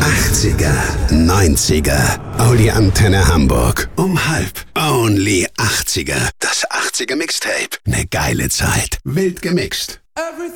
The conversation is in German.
80er, 90er. Audi Antenne Hamburg. Um 1:30. Only 80er. Das 80er Mixtape. Ne geile Zeit. Wild gemixt.